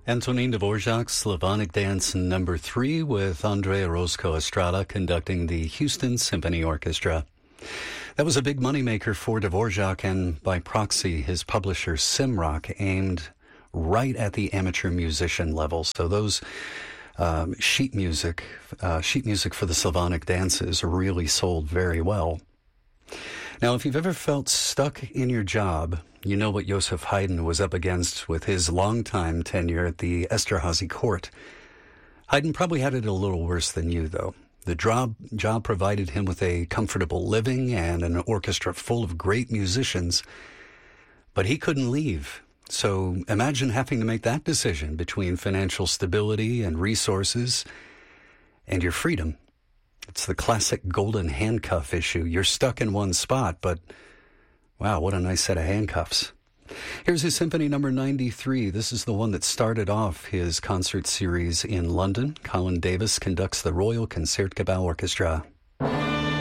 Antonin Dvorak's Slavonic Dance No. 3 with Andrei Orozco Estrada conducting the Houston Symphony Orchestra. That was a big moneymaker for Dvorak and, by proxy, his publisher Simrock, aimed right at the amateur musician level. So those sheet music for the Slavonic dances really sold very well. Now, if you've ever felt stuck in your job, you know what Joseph Haydn was up against with his longtime tenure at the Esterházy court. Haydn probably had it a little worse than you, though. The job provided him with a comfortable living and an orchestra full of great musicians, but he couldn't leave. So imagine having to make that decision between financial stability and resources and your freedom. It's the classic golden handcuff issue. You're stuck in one spot, but wow, what a nice set of handcuffs. Here's his Symphony No. 93. This is the one that started off his concert series in London. Colin Davis conducts the Royal Concertgebouw Orchestra.